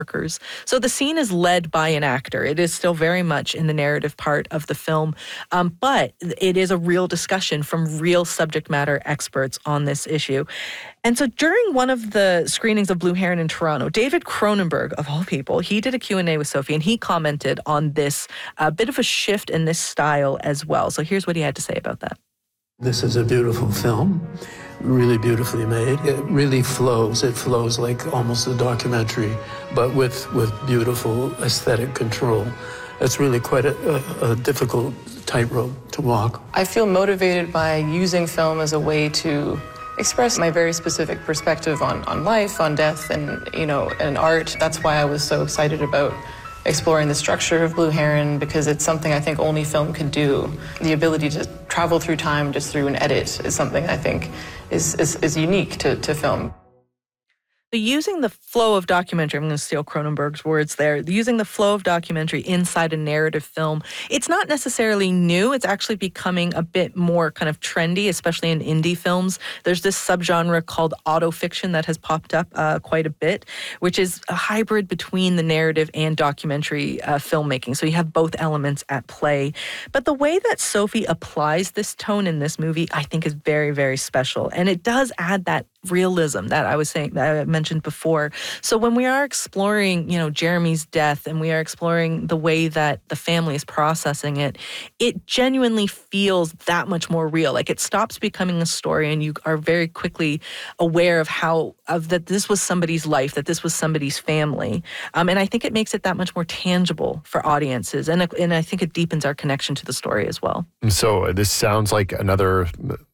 workers. So the scene is led by an actor. It is still very much in the narrative part of the film, but it is a real discussion from real subject matter experts on this issue. And so during one of the screenings of Blue Heron in Toronto, David Cronenberg, of all people, he did a Q&A with Sophie, and he commented on this bit of a shift in this style as well. So here's what he had to say about that. This is a beautiful film, really beautifully made. It really flows. It flows like almost a documentary, but with beautiful aesthetic control. It's really quite a difficult tightrope to walk. I feel motivated by using film as a way to express my very specific perspective on life, on death, and art. That's why I was so excited about exploring the structure of Blue Heron, because it's something I think only film could do. The ability to travel through time just through an edit is something I think is unique to film. Using the flow of documentary, I'm going to steal Cronenberg's words there, using the flow of documentary inside a narrative film, it's not necessarily new. It's actually becoming a bit more kind of trendy, especially in indie films. There's this subgenre called autofiction that has popped up quite a bit, which is a hybrid between the narrative and documentary filmmaking. So you have both elements at play. But the way that Sophie applies this tone in this movie, I think is very, very special. And it does add that realism that I was saying, that I mentioned before. So when we are exploring, Jeremy's death, and we are exploring the way that the family is processing it, it genuinely feels that much more real. Like, it stops becoming a story, and you are very quickly aware of that this was somebody's life, that this was somebody's family. And I think it makes it that much more tangible for audiences. And I think it deepens our connection to the story as well. So this sounds like another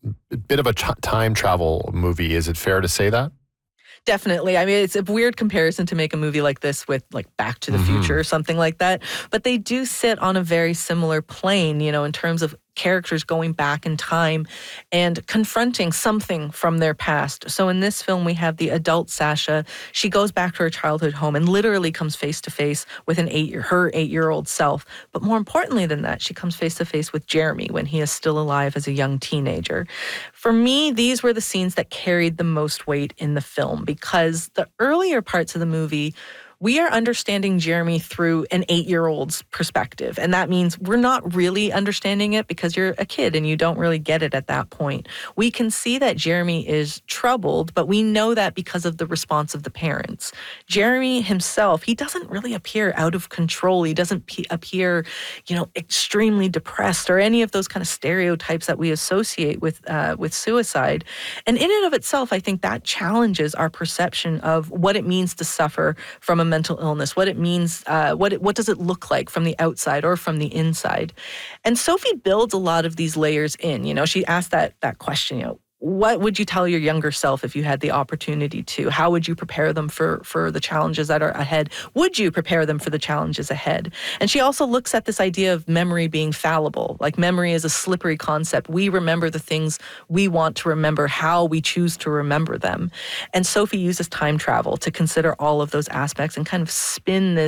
bit of a time travel movie. Is it fair to say that? Definitely. I mean, it's a weird comparison to make a movie like this with like Back to the Future or something like that. But they do sit on a very similar plane, in terms of characters going back in time and confronting something from their past. So in this film, we have the adult Sasha. She goes back to her childhood home and literally comes face to face with her 8-year-old self. But more importantly than that, she comes face to face with Jeremy when he is still alive as a young teenager. For me, these were the scenes that carried the most weight in the film, because the earlier parts of the movie, we are understanding Jeremy through an 8-year-old's perspective. And that means we're not really understanding it because you're a kid and you don't really get it at that point. We can see that Jeremy is troubled, but we know that because of the response of the parents. Jeremy himself, he doesn't really appear out of control. He doesn't appear, extremely depressed or any of those kind of stereotypes that we associate with suicide. And in and of itself, I think that challenges our perception of what it means to suffer from a mental illness, what it means, what does it look like from the outside or from the inside. And Sophie builds a lot of these layers in. She asked that question, what would you tell your younger self if you had the opportunity to? How would you prepare them for the challenges that are ahead? Would you prepare them for the challenges ahead? And she also looks at this idea of memory being fallible. Like, memory is a slippery concept. We remember the things we want to remember, how we choose to remember them. And Sophie uses time travel to consider all of those aspects and kind of spin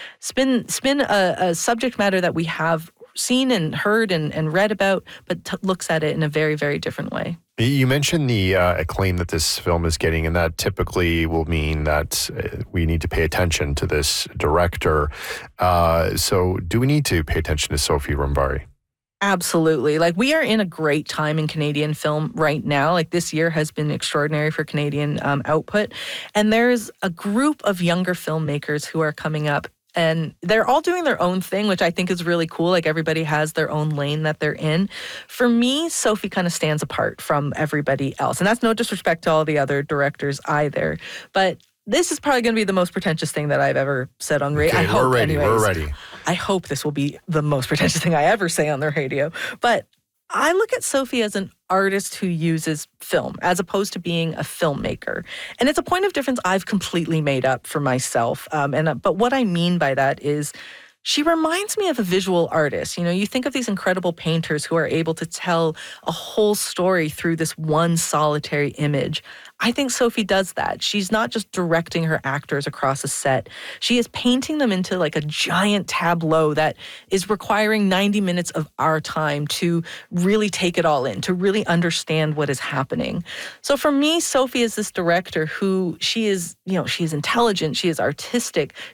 a subject matter that we have seen and heard and read about, but looks at it in a very, very different way. You mentioned the acclaim that this film is getting, and that typically will mean that we need to pay attention to this director. So do we need to pay attention to Sophie Rambari? Absolutely. Like, we are in a great time in Canadian film right now. Like, this year has been extraordinary for Canadian output. And there's a group of younger filmmakers who are coming up. And they're all doing their own thing, which I think is really cool. Like, everybody has their own lane that they're in. For me, Sophie kind of stands apart from everybody else. And that's no disrespect to all the other directors either. But this is probably going to be the most pretentious thing that I've ever said on radio. Okay, we're ready. I hope this will be the most pretentious thing I ever say on the radio. But I look at Sophie as an artist who uses film as opposed to being a filmmaker. And it's a point of difference I've completely made up for myself. But what I mean by that is she reminds me of a visual artist. You think of these incredible painters who are able to tell a whole story through this one solitary image. I think Sophie does that. She's not just directing her actors across a set. She is painting them into like a giant tableau that is requiring 90 minutes of our time to really take it all in, to really understand what is happening. So for me, Sophie is this director who she is intelligent, she is artistic,